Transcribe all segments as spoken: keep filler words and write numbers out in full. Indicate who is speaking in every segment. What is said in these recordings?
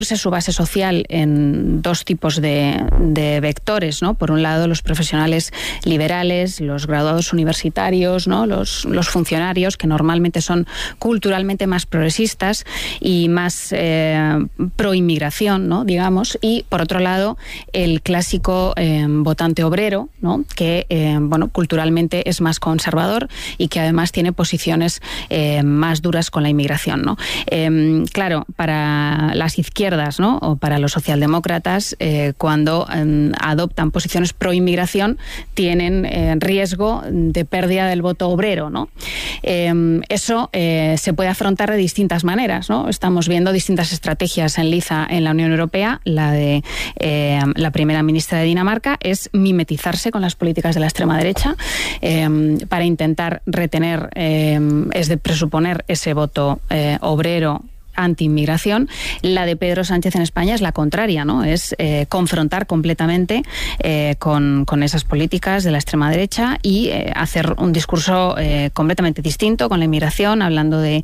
Speaker 1: su base social en dos tipos de, de vectores, ¿no? Por un lado, los profesionales liberales, los graduados universitarios, ¿no? Los, los funcionarios, que normalmente son culturalmente más progresistas y más eh, pro inmigración, ¿no? Digamos, y por otro lado, el clásico eh, votante obrero, ¿no? Que eh, bueno, culturalmente es más conservador y que además tiene posiciones eh, más duras con la inmigración, ¿no? Eh, claro, para las izquierdas, ¿no? O para los socialdemócratas, eh, cuando eh, adoptan posiciones pro inmigración, tienen eh, riesgo de pérdida del voto obrero, ¿no? Eh, eso eh, se puede afrontar de distintas maneras, ¿no? Estamos viendo distintas estrategias en liza en la Unión Europea. La de eh, la primera ministra de Dinamarca es mimetizarse con las políticas de la extrema derecha eh, para intentar retener, eh, es de presuponer ese voto eh, obrero anti-inmigración. La de Pedro Sánchez en España es la contraria, ¿no? Es eh, confrontar completamente eh, con, con esas políticas de la extrema derecha y eh, hacer un discurso eh, completamente distinto con la inmigración, hablando de,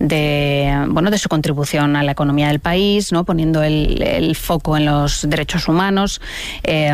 Speaker 1: de, bueno, de su contribución a la economía del país, ¿no? Poniendo el, el foco en los derechos humanos eh,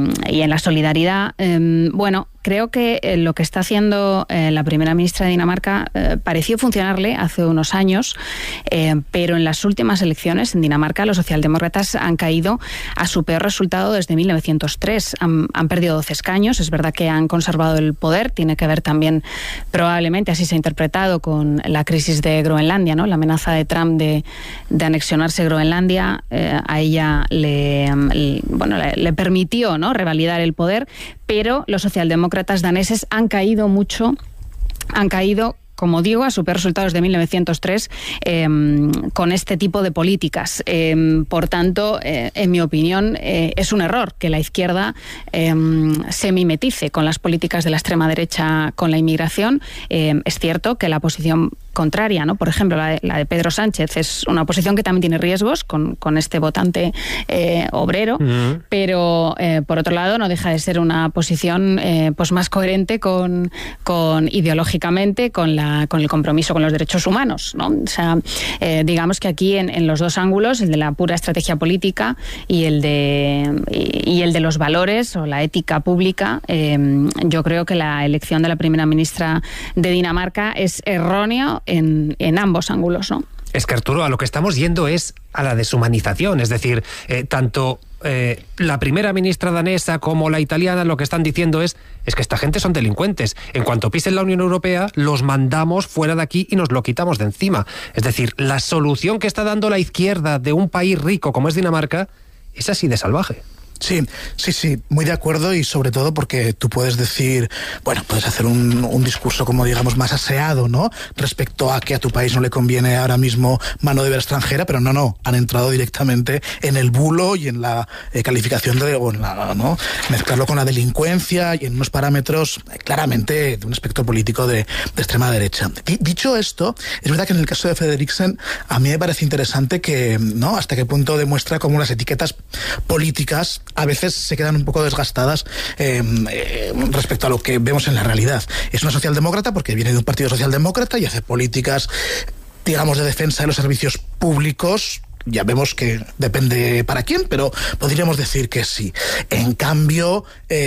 Speaker 1: y en la solidaridad. Eh, bueno, creo que eh, lo que está haciendo eh, la primera ministra de Dinamarca eh, pareció funcionarle hace unos años, eh, pero en las últimas elecciones en Dinamarca los socialdemócratas han caído a su peor resultado desde mil novecientos tres. Han, han perdido doce escaños. Es verdad que han conservado el poder. Tiene que ver también, probablemente, así se ha interpretado, con la crisis de Groenlandia, ¿no? La amenaza de Trump de, de anexionarse Groenlandia eh, a ella le, le, bueno, le, le permitió, ¿no? revalidar el poder, pero los socialdemócratas daneses han caído mucho, han caído, como digo, a su peor resultado desde mil novecientos tres eh, con este tipo de políticas. Eh, por tanto, eh, en mi opinión, eh, es un error que la izquierda eh, se mimetice con las políticas de la extrema derecha con la inmigración. Eh, es cierto que la posición contraria, ¿no? Por ejemplo, la de, la de Pedro Sánchez es una posición que también tiene riesgos con, con este votante eh, obrero, uh-huh. pero eh, por otro lado no deja de ser una posición eh, pues más coherente con, con ideológicamente con la con el compromiso con los derechos humanos, ¿no? O sea, eh, digamos que aquí en, en los dos ángulos, el de la pura estrategia política y el de y, y el de los valores o la ética pública, eh, yo creo que la elección de la primera ministra de Dinamarca es errónea En, en ambos ángulos, ¿no?
Speaker 2: Es que, Arturo, a lo que estamos yendo es a la deshumanización, es decir, eh, tanto eh, la primera ministra danesa como la italiana lo que están diciendo es, es que esta gente son delincuentes. En cuanto pisen la Unión Europea, los mandamos fuera de aquí y nos lo quitamos de encima. Es decir, la solución que está dando la izquierda de un país rico como es Dinamarca es así de salvaje.
Speaker 3: Sí, sí, sí, muy de acuerdo, y sobre todo porque tú puedes decir, bueno, puedes hacer un, un discurso como digamos más aseado, ¿no? Respecto a que a tu país no le conviene ahora mismo mano de obra extranjera, pero no, no, han entrado directamente en el bulo y en la eh, calificación de, o en la, ¿no? Mezclarlo con la delincuencia y en unos parámetros eh, claramente de un espectro político de, de extrema derecha. D- dicho esto, es verdad que en el caso de Frederiksen a mí me parece interesante que, ¿no? Hasta qué punto demuestra cómo las etiquetas políticas a veces se quedan un poco desgastadas eh, eh, respecto a lo que vemos en la realidad. Es una socialdemócrata porque viene de un partido socialdemócrata y hace políticas, digamos, de defensa de los servicios públicos. Ya vemos que depende para quién, pero podríamos decir que sí. En cambio,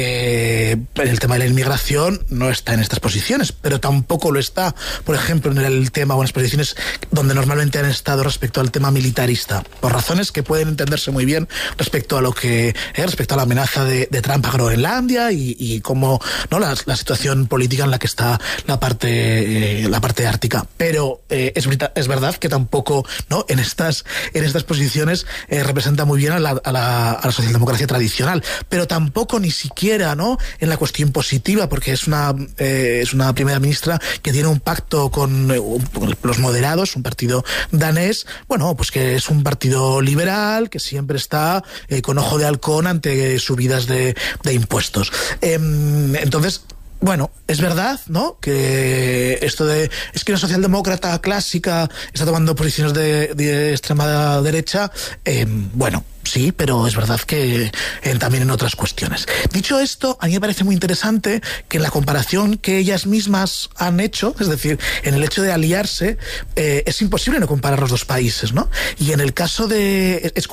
Speaker 3: eh, el tema de la inmigración no está en estas posiciones, pero tampoco lo está, por ejemplo, en el tema o en las posiciones donde normalmente han estado respecto al tema militarista, por razones que pueden entenderse muy bien respecto a lo que eh, respecto a la amenaza de, de Trump a Groenlandia y, y cómo, ¿no? la, la situación política en la que está la parte eh, la parte ártica. Pero eh, es, es verdad que tampoco, ¿no? en estas en estas posiciones eh, representa muy bien a la, a, la, a la socialdemocracia tradicional, pero tampoco ni siquiera, ¿no? en la cuestión positiva, porque es una eh, es una primera ministra que tiene un pacto con, eh, con los moderados, un partido danés, bueno, pues que es un partido liberal que siempre está eh, con ojo de halcón ante subidas de, de impuestos. Eh, entonces, bueno, es verdad, ¿no? Que esto de... Es que una socialdemócrata clásica está tomando posiciones de, de extrema derecha. Eh, bueno, sí, pero es verdad que eh, también en otras cuestiones. Dicho esto, a mí me parece muy interesante que en la comparación que ellas mismas han hecho, es decir, en el hecho de aliarse, eh, es imposible no comparar los dos países, ¿no? Y en el caso de... Es